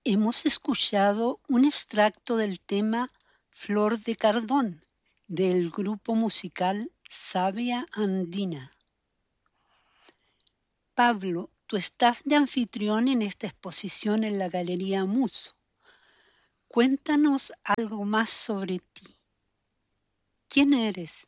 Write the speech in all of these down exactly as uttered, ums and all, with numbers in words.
hemos escuchado un extracto del tema Flor de Cardón del grupo musical Savia Andina. Pablo, tú estás de anfitrión en esta exposición en la Galería Muso. Cuéntanos algo más sobre ti. ¿Quién eres?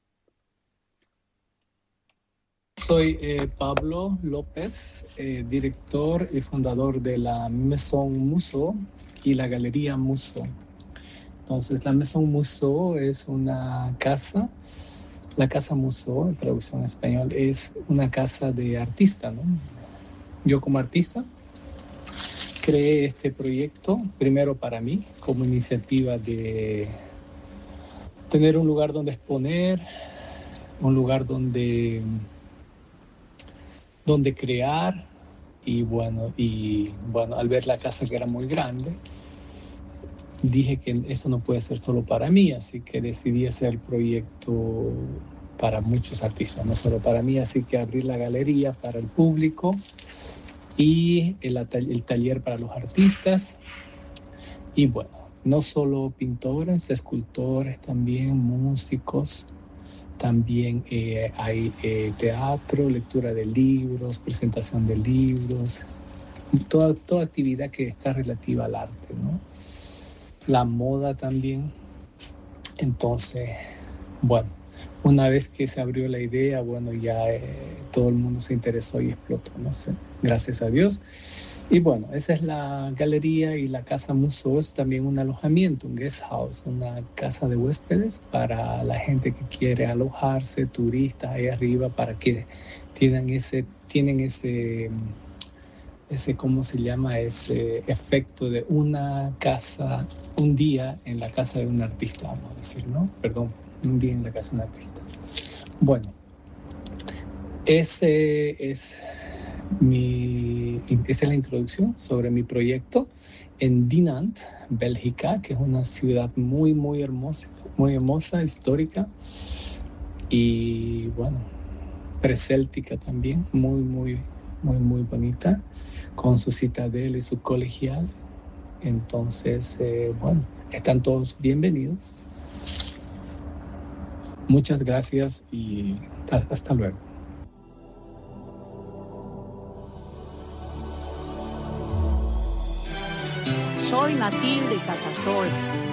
Soy eh, Pablo López, eh, director y fundador de la Maison Muso y la Galería Muso. Entonces, la Maison Muso es una casa, la Casa Muso, en traducción en español, es una casa de artista, ¿no? Yo como artista creé este proyecto primero para mí, como iniciativa de tener un lugar donde exponer, un lugar donde, donde crear. Y bueno, y bueno, al ver la casa que era muy grande, dije que eso no puede ser solo para mí, así que decidí hacer el proyecto para muchos artistas, no solo para mí, así que abrí la galería para el público y el, el taller para los artistas. Y bueno, no solo pintores, escultores, también músicos. También eh, hay eh, teatro, lectura de libros, presentación de libros, toda, toda actividad que está relativa al arte, ¿no? La moda también. Entonces, bueno, una vez que se abrió la idea, bueno, ya eh, todo el mundo se interesó y explotó, no sé, gracias a Dios. Y bueno, esa es la galería y la Casa Muso es también un alojamiento, un guest house, una casa de huéspedes para la gente que quiere alojarse, turistas ahí arriba, para que tienen ese, tienen ese, ese, ¿cómo se llama? Ese efecto de una casa, un día en la casa de un artista, vamos a decir, ¿no? Perdón, un día en la casa de un artista. Bueno, ese es... Mi, esa es la introducción sobre mi proyecto en Dinant, Bélgica, que es una ciudad muy, muy hermosa, muy hermosa, histórica y, bueno, preséltica también, muy, muy, muy, muy bonita, con su citadel y su colegial. Entonces, eh, bueno, están todos bienvenidos. Muchas gracias y hasta luego. Soy Matilde Casasola.